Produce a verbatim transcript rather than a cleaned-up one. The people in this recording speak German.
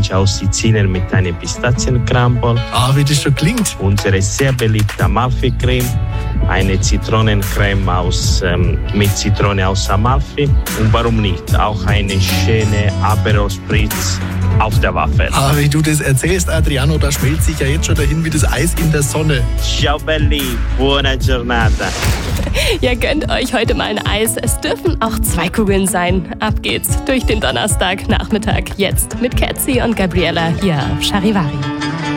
Punch aus Sizilien mit einem Pistaziencrumble. Ah, wie das schon klingt. Unsere sehr beliebte Amalfi-Creme, eine Zitronencreme aus, ähm, mit Zitrone aus Amalfi und warum nicht, auch eine schöne Aperol Spritz auf der Waffel. Ah, wie du das erzählst, Adriano, da schmilzt sich ja jetzt schon dahin wie das Eis in der Sonne. Ciao belli, buona giornata. Ja, gönnt euch heute mal ein Eis. Es dürfen auch zwei Kugeln sein. Ab geht's durch den Donnerstagnachmittag. Jetzt mit Ketzi und Gabriella hier auf Charivari.